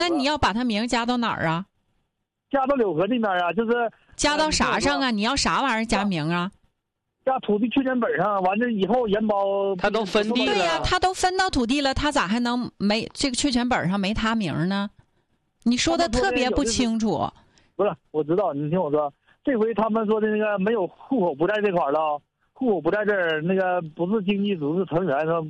那你要把他名加到哪儿啊？ 加到柳河这边啊，就是加到啥上啊？你要啥玩意儿加名啊？ 加土地确权本上，完了以后人保他都分地了。 对呀，他都分到土地了，他咋还能没这个确权本上没他名呢？你说的特别不清楚。 不是，我知道，你听我说，这回他们说的那个没有户口不在这块了，户口不在这儿，那个不是经济组织成员说